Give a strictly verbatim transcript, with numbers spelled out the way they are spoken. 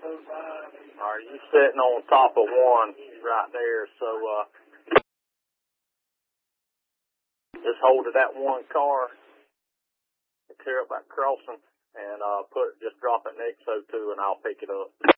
All right, you sitting on top of one right there, so uh, just hold to that one car, clear up that crossing, and uh, put just drop it next to two, and I'll pick it up.